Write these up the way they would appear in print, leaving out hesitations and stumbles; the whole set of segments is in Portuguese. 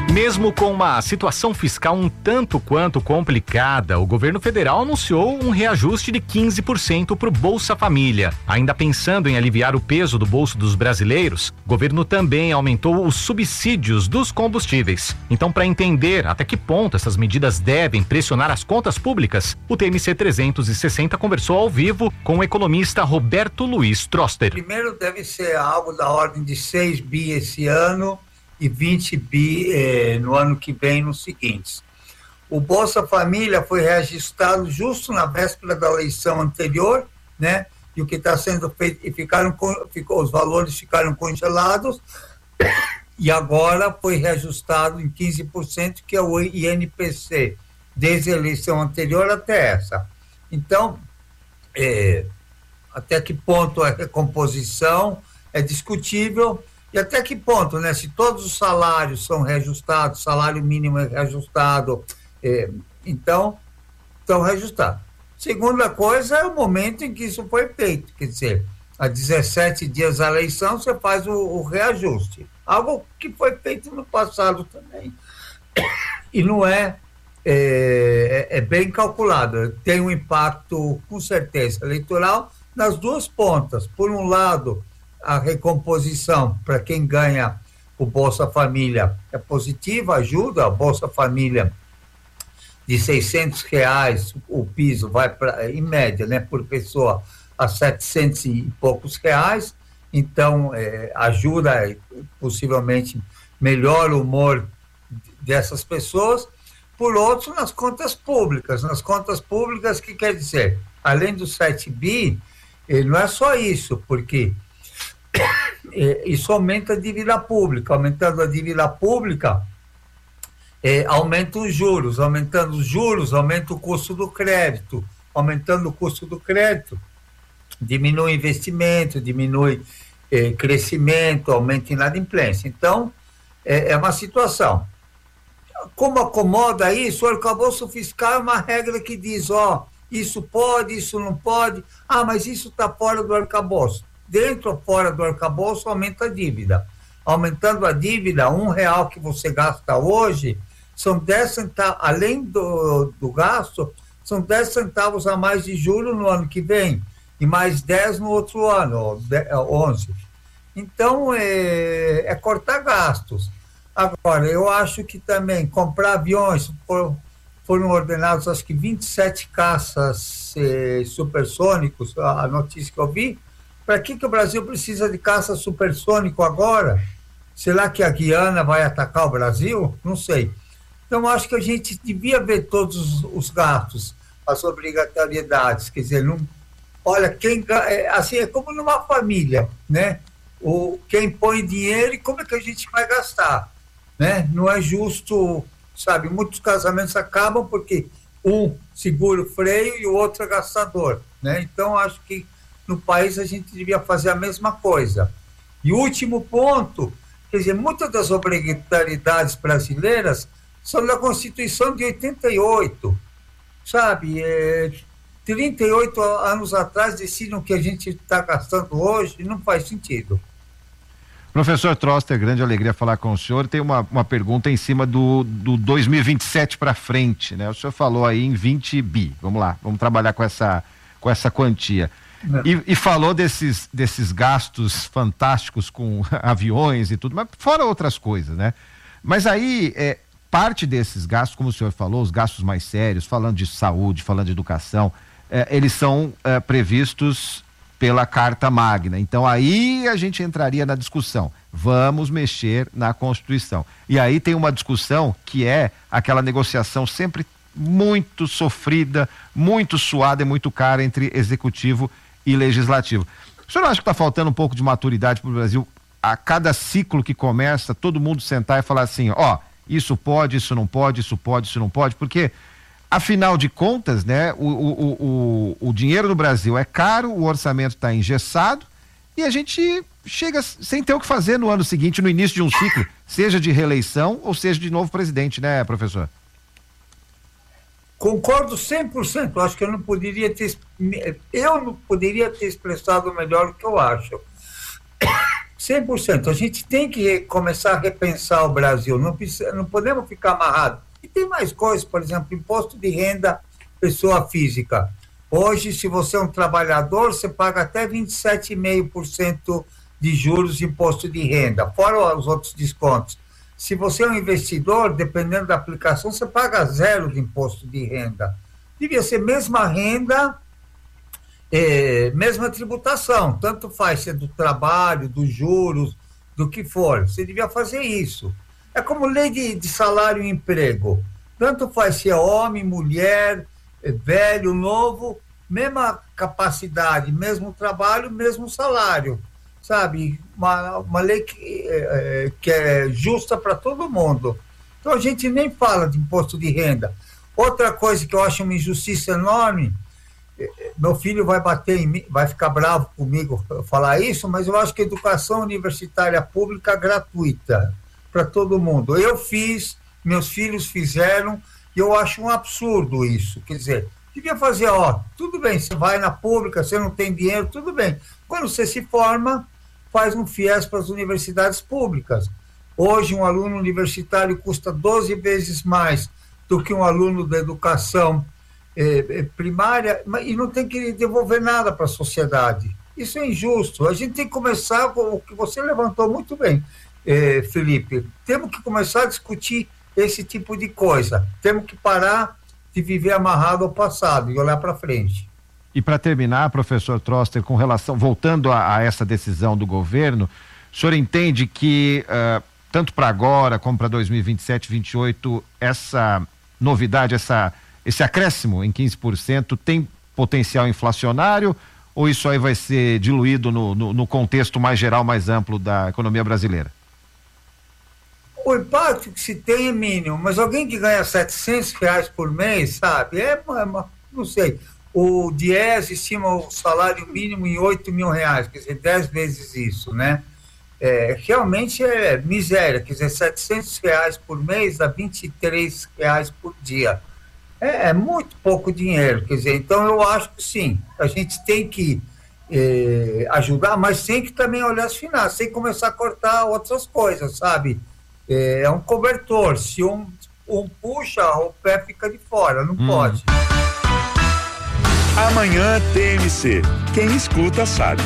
Mesmo com uma situação fiscal um tanto quanto complicada, o governo federal anunciou um reajuste de 15% para o Bolsa Família. Ainda pensando em aliviar o peso do bolso dos brasileiros, o governo também aumentou os subsídios dos combustíveis. Então, para entender até que ponto essas medidas devem pressionar as contas públicas, o TMC 360 conversou ao vivo com o economista Roberto Luiz Troster. Primeiro deve ser algo da ordem de 6 bi esse ano e 20 bi no ano que vem, nos seguintes. O Bolsa Família foi reajustado justo na véspera da eleição anterior, né? E o que está sendo feito, os valores ficaram congelados, e agora foi reajustado em 15%, que é o INPC, desde a eleição anterior até essa. Então, até que ponto a recomposição é discutível, e até que ponto, né? Se todos os salários são reajustados, salário mínimo é reajustado, então, estão reajustados. Segunda coisa é o momento em que isso foi feito, quer dizer, há 17 dias da eleição você faz o reajuste, algo que foi feito no passado também, e não é bem calculado, tem um impacto, com certeza, eleitoral nas duas pontas. Por um lado, a recomposição para quem ganha o Bolsa Família é positiva, ajuda. A Bolsa Família de R$600, o piso vai para, em média, né, por pessoa, a 700 e poucos reais, então ajuda, possivelmente melhora o humor dessas pessoas. Por outro, nas contas públicas, que quer dizer, além dos 7 bi, não é só isso, porque isso aumenta a dívida pública. Aumentando a dívida pública, aumenta os juros. Aumentando os juros, aumenta o custo do crédito. Aumentando o custo do crédito, diminui investimento, diminui crescimento, aumenta a inadimplência. Então, é uma situação. Como acomoda isso? O arcabouço fiscal é uma regra que diz, isso pode, isso não pode. Mas isso está fora do arcabouço. Dentro ou fora do arcabouço, aumenta a dívida. Aumentando a dívida, R$1 que você gasta hoje, são 10 centavos, além do gasto, são 10 centavos a mais de juros no ano que vem, e mais 10 no outro ano, 11. Então, cortar gastos. Agora, eu acho que também comprar aviões, foram ordenados, acho que 27 caças supersônicos, a notícia que eu vi. Para que o Brasil precisa de caça supersônico agora? Será que a Guiana vai atacar o Brasil? Não sei. Então, acho que a gente devia ver todos os gastos, as obrigatoriedades. Quer dizer, olha, assim, é como numa família, né? Quem põe dinheiro e como é que a gente vai gastar, né? Não é justo, sabe? Muitos casamentos acabam porque um segura o freio e o outro é gastador, né? Então, acho que no país a gente devia fazer a mesma coisa. E o último ponto, quer dizer, muitas das obrigatoriedades brasileiras são da Constituição de 88, sabe? 38 anos atrás decidem o que a gente está gastando hoje e não faz sentido. Professor Troster, grande alegria falar com o senhor. Tem uma pergunta em cima do 2027 para frente, né? O senhor falou aí em 20 bi, vamos lá, vamos trabalhar com essa quantia. E falou desses gastos fantásticos com aviões e tudo, mas fora outras coisas, né? Mas aí, parte desses gastos, como o senhor falou, os gastos mais sérios, falando de saúde, falando de educação, eles são previstos pela Carta Magna. Então aí a gente entraria na discussão, vamos mexer na Constituição. E aí tem uma discussão que é aquela negociação sempre muito sofrida, muito suada e muito cara entre executivo e legislativo. O senhor não acha que está faltando um pouco de maturidade para o Brasil? A cada ciclo que começa, todo mundo sentar e falar assim, isso pode, isso não pode, isso pode, isso não pode, porque afinal de contas, né, o dinheiro no Brasil é caro, o orçamento está engessado e a gente chega sem ter o que fazer no ano seguinte, no início de um ciclo, seja de reeleição ou seja de novo presidente, né, professor? Concordo 100%. Acho que eu não poderia ter expressado melhor o que eu acho. 100%. A gente tem que começar a repensar o Brasil, não podemos ficar amarrados. E tem mais coisas, por exemplo, imposto de renda pessoa física. Hoje, se você é um trabalhador, você paga até 27,5% de juros de imposto de renda, fora os outros descontos. Se você é um investidor, dependendo da aplicação, você paga 0 de imposto de renda. Devia ser mesma renda, mesma tributação, tanto faz se é do trabalho, dos juros, do que for. Você devia fazer isso. É como lei de salário e emprego. Tanto faz se é homem, mulher, velho, novo, mesma capacidade, mesmo trabalho, mesmo salário, sabe? Uma lei que é justa para todo mundo. Então a gente nem fala de imposto de renda. Outra coisa que eu acho uma injustiça enorme, meu filho vai bater em mim, vai ficar bravo comigo falar isso, mas eu acho que a educação universitária pública é gratuita para todo mundo. Eu fiz, meus filhos fizeram, e eu acho um absurdo isso. Quer dizer, devia fazer, tudo bem, você vai na pública, você não tem dinheiro, tudo bem. Quando você se forma, faz um FIES para as universidades públicas. Hoje, um aluno universitário custa 12 vezes mais do que um aluno da educação primária, e não tem que devolver nada para a sociedade. Isso é injusto. A gente tem que começar com o que você levantou muito bem, Felipe. Temos que começar a discutir esse tipo de coisa. Temos que parar de viver amarrado ao passado e olhar para frente. E para terminar, professor Troster, com relação, voltando a essa decisão do governo, o senhor entende que tanto para agora como para 2027, 2028, essa novidade, esse acréscimo em 15% tem potencial inflacionário, ou isso aí vai ser diluído no contexto mais geral, mais amplo da economia brasileira? O impacto que se tem é mínimo, mas alguém que ganha R$700 por mês, sabe, não sei, o Diese estima o salário mínimo em R$8.000, quer dizer, 10 vezes isso, né? Realmente é miséria, quer dizer, R$700 por mês dá R$23 por dia. É muito pouco dinheiro, quer dizer, então eu acho que sim, a gente tem que ajudar, mas tem que também olhar as finanças, tem que começar a cortar outras coisas, sabe? É um cobertor, se um puxa, o pé fica de fora, não pode. Amanhã TMC, quem escuta sabe.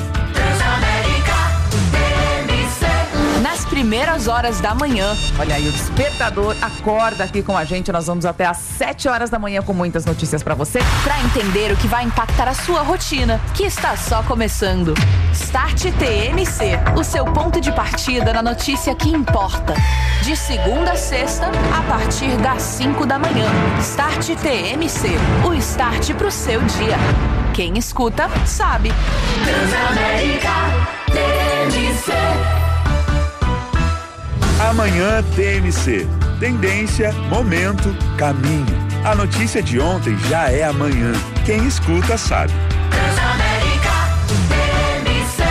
Nas primeiras horas da manhã, olha aí, o despertador acorda aqui com a gente. Nós vamos até às 7 horas da manhã com muitas notícias pra você, pra entender o que vai impactar a sua rotina, que está só começando. Start TMC, o seu ponto de partida na notícia que importa. De segunda a sexta, a partir das 5 da manhã. Start TMC, o start pro seu dia. Quem escuta, sabe. Transamérica TMC. Amanhã TMC. Tendência, momento, caminho. A notícia de ontem já é amanhã. Quem escuta sabe. Transamérica TMC.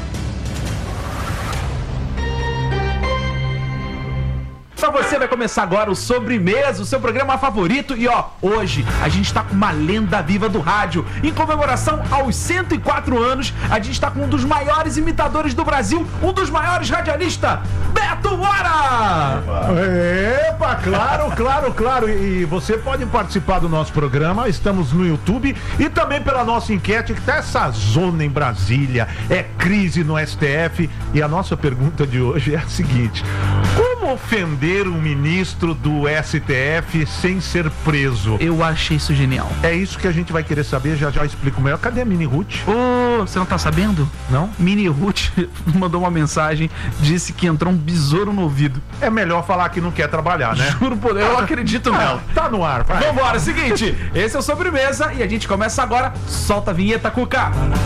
Pra você vai começar agora o Sobremesa, o seu programa favorito. E hoje a gente tá com uma lenda viva do rádio. Em comemoração aos 104 anos, a gente tá com um dos maiores imitadores do Brasil, um dos maiores radialistas, Beto Bora! Epa, claro. E você pode participar do nosso programa, estamos no YouTube e também pela nossa enquete, que tá essa zona em Brasília, é crise no STF. E a nossa pergunta de hoje é a seguinte: como ofender um ministro do STF sem ser preso? Eu achei isso genial. É isso que a gente vai querer saber, já eu explico melhor. Cadê a Mini Ruth? Você não tá sabendo? Não? Mini Ruth mandou uma mensagem, disse que entrou um besouro no ouvido. É melhor falar que não quer trabalhar, né? Juro por Deus, eu acredito nela. Tá no ar, vai. Vambora, seguinte, esse é o Sobremesa e a gente começa agora. Solta a vinheta, Cuca.